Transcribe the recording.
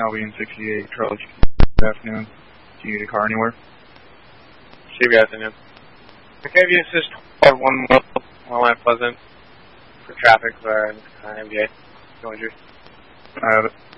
Albion 68, Charlie. Good afternoon. Do you need a car anywhere? Good afternoon. Okay, if assist 1 Mile Pleasant for traffic for MBA. No injuries. I have it.